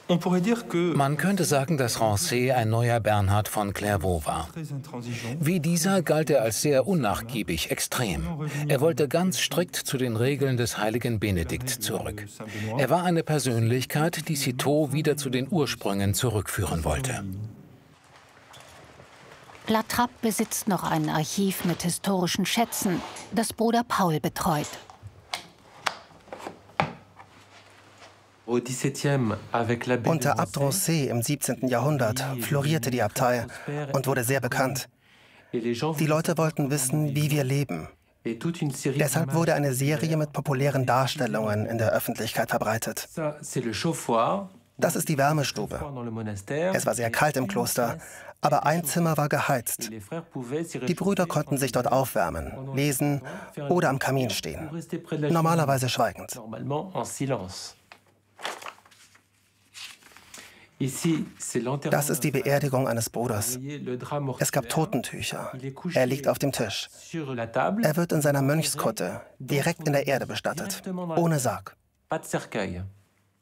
Man könnte sagen, dass Rancé ein neuer Bernhard von Clairvaux war. Wie dieser galt er als sehr unnachgiebig, extrem. Er wollte ganz strikt zu den Regeln des heiligen Benedikt zurück. Er war eine Persönlichkeit, die Citeaux wieder zu den Ursprüngen zurückführen wollte. La Trappe besitzt noch ein Archiv mit historischen Schätzen, das Bruder Paul betreut. Unter Abt Rancé im 17. Jahrhundert florierte die Abtei und wurde sehr bekannt. Die Leute wollten wissen, wie wir leben. Deshalb wurde eine Serie mit populären Darstellungen in der Öffentlichkeit verbreitet. Das ist die Wärmestube. Es war sehr kalt im Kloster, aber ein Zimmer war geheizt. Die Brüder konnten sich dort aufwärmen, lesen oder am Kamin stehen, normalerweise schweigend. Das ist die Beerdigung eines Bruders. Es gab Totentücher. Er liegt auf dem Tisch. Er wird in seiner Mönchskutte direkt in der Erde bestattet, ohne Sarg.